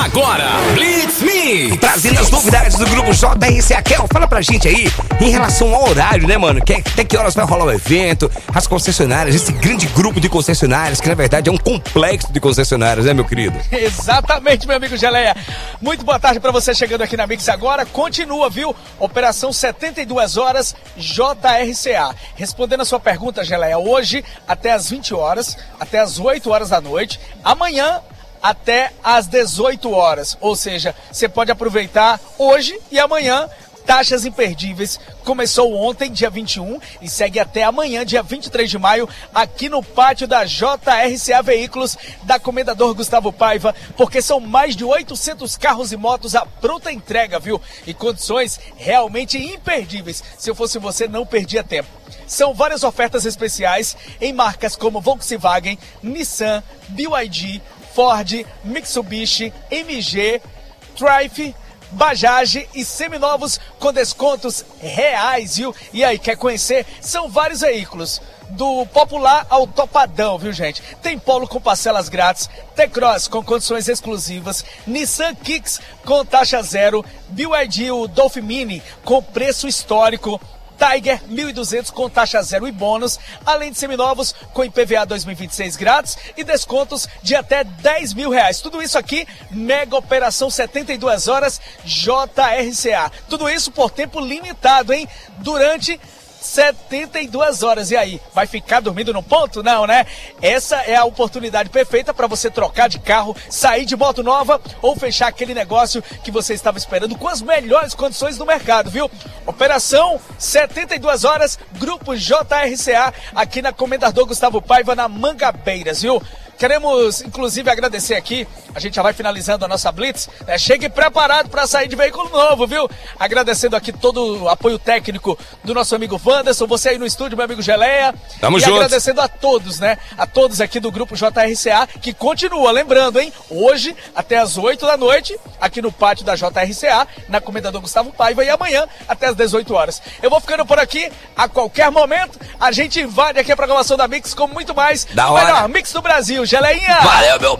Agora, Blitz Me, trazendo as novidades do grupo JRCA. Kel, fala pra gente aí em relação ao horário, né, mano? Até que horas vai rolar o evento, as concessionárias, esse grande grupo de concessionárias, que na verdade é um complexo de concessionárias, né, meu querido? Exatamente, meu amigo Geleia. Muito boa tarde pra você chegando aqui na Mix agora. Continua, viu? Operação 72 horas JRCA. Respondendo a sua pergunta, Geleia, hoje até as 20 horas, até as 8 horas da noite, amanhã até às 18 horas, ou seja, você pode aproveitar hoje e amanhã. Taxas imperdíveis, começou ontem, dia 21, e segue até amanhã, dia 23 de maio, aqui no pátio da JRCA Veículos, da Comendador Gustavo Paiva, porque são mais de 800 carros e motos à pronta entrega, viu? E condições realmente imperdíveis. Se eu fosse você, não perdia tempo. São várias ofertas especiais em marcas como Volkswagen, Nissan, BYD, Ford, Mitsubishi, MG, Triumph, Bajaj e seminovos com descontos reais, viu? E aí, quer conhecer? São vários veículos, do popular ao topadão, viu, gente? Tem Polo com parcelas grátis, T-Cross com condições exclusivas, Nissan Kicks com taxa zero, BYD, o Dolphin Mini com preço histórico, Tiger 1.200 com taxa zero e bônus, além de seminovos com IPVA 2026 grátis e descontos de até R$10 mil. Tudo isso aqui, mega operação 72 horas JRCA. Tudo isso por tempo limitado, hein? Durante 72 horas. E aí, vai ficar dormindo no ponto? Não, né? Essa é a oportunidade perfeita para você trocar de carro, sair de moto nova ou fechar aquele negócio que você estava esperando com as melhores condições do mercado, viu? Operação 72 horas, Grupo JRCA, aqui na Comendador Gustavo Paiva, na Mangabeiras, viu? Queremos, inclusive, agradecer aqui, a gente já vai finalizando a nossa Blitz, né? Chegue preparado para sair de veículo novo, viu? Agradecendo aqui todo o apoio técnico do nosso amigo Wanderson, você aí no estúdio, meu amigo Geleia. Tamo junto. E agradecendo a todos, né? A todos aqui do Grupo JRCA, que continua, lembrando, hein? Hoje, até as 8 da noite, aqui no pátio da JRCA, na Comendador Gustavo Paiva, e amanhã, até as 18 horas. Eu vou ficando por aqui, a qualquer momento, a gente invade aqui a programação da Mix com muito mais, da o melhor Mix do Brasil. Geleinha! Valeu, meu